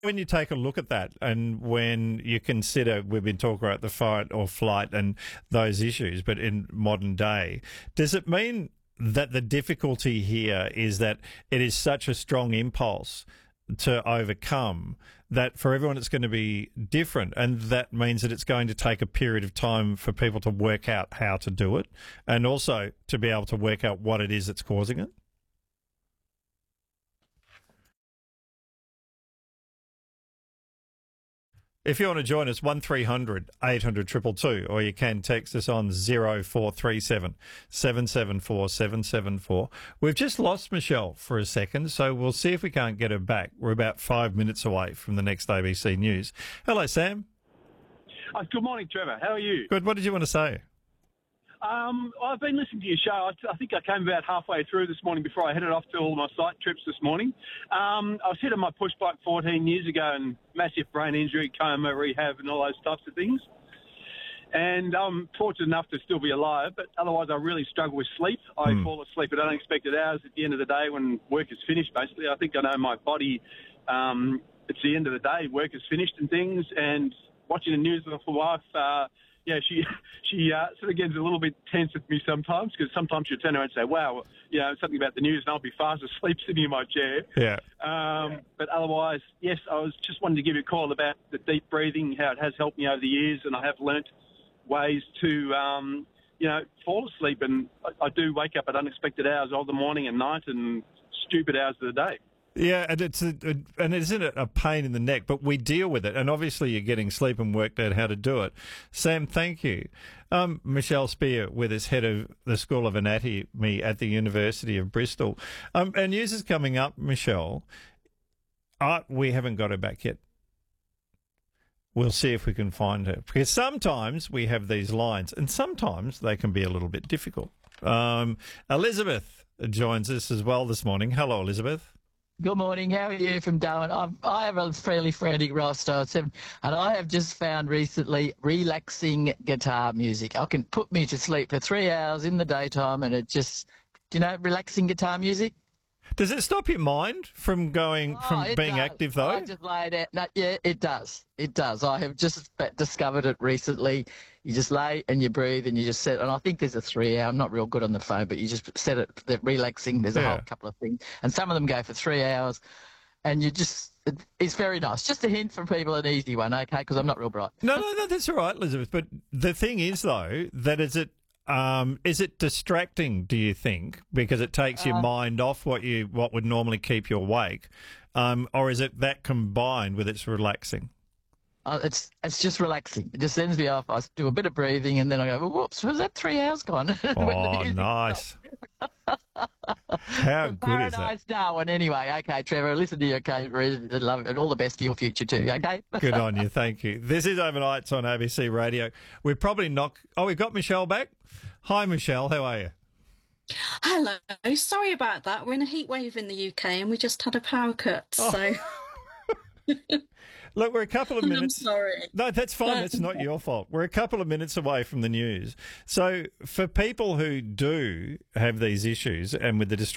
when you take a look at that and when you consider, we've been talking about the fight or flight and those issues, but in modern day, does it mean that the difficulty here is that it is such a strong impulse to overcome that for everyone it's going to be different, and that means that it's going to take a period of time for people to work out how to do it and also to be able to work out what it is that's causing it? If you want to join us, 1300 800 222, or you can text us on 0437 774 774. We've just lost Michelle for a second, so we'll see if we can't get her back. We're about 5 minutes away from the next ABC News. Hello, Sam. Good morning, Trevor. How are you? Good. What did you want to say? I've been listening to your show. I think I came about halfway through this morning before I headed off to all my site trips this morning. I was hit on my push bike 14 years ago and massive brain injury, coma, rehab and all those types of things. And I'm fortunate enough to still be alive, but otherwise I really struggle with sleep. I fall asleep at unexpected hours at the end of the day when work is finished, basically. I think I know my body, it's the end of the day, work is finished and things, and watching the news with my wife, she sort of gets a little bit tense with me sometimes, because sometimes she'll turn around and say, wow, something about the news, and I'll be fast asleep sitting in my chair. Yeah. But otherwise, yes, I was just wanting to give you a call about the deep breathing, how it has helped me over the years, and I have learnt ways to, fall asleep. And I do wake up at unexpected hours of the morning and night and stupid hours of the day. Yeah, and isn't it a pain in the neck? But we deal with it, and obviously you're getting sleep and worked out how to do it. Sam, thank you. Michelle Spear with us, head of the School of Anatomy at the University of Bristol. Our news is coming up, Michelle. We haven't got her back yet. We'll see if we can find her, because sometimes we have these lines, and sometimes they can be a little bit difficult. Elizabeth joins us as well this morning. Hello, Elizabeth. Good morning. How are you from Darwin? I have a fairly frantic lifestyle, and I have just found recently relaxing guitar music. I can put me to sleep for 3 hours in the daytime, and it just, relaxing guitar music. Does it stop your mind from being active, though? I just lay it out. Yeah, it does. It does. I have just discovered it recently. You just lay and you breathe and you just set. And I think there's a 3 hour. I'm not real good on the phone, but you just set it. They're relaxing. There's a whole couple of things, and some of them go for 3 hours. And it's very nice. Just a hint for people, an easy one, okay? Because I'm not real bright. No, that's all right, Elizabeth. But the thing is, though, that is it distracting, do you think, because it takes your mind off what would normally keep you awake, or is it that combined with it's relaxing? It's just relaxing. It just sends me off. I do a bit of breathing, and then I go, well, whoops, was that 3 hours gone? Oh, nice. How good is that? Paradise Darwin. Anyway, okay, Trevor, listen to you, okay, and love it, and all the best for your future too, okay? Good on you, thank you. This is Overnights on ABC Radio. We've got Michelle back. Hi, Michelle, how are you? Hello. Sorry about that. We're in a heat wave in the UK and we just had a power cut, so... Look, we're a couple of minutes... I'm sorry. No, that's fine. That's not your fault. We're a couple of minutes away from the news. So for people who do have these issues and with the